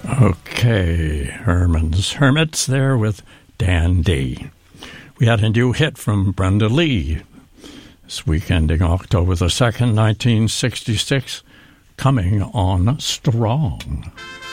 Okay, Herman's Hermits there with Dan D. We had a new hit from Brenda Lee this week ending October the 2nd, 1966, Coming On Strong.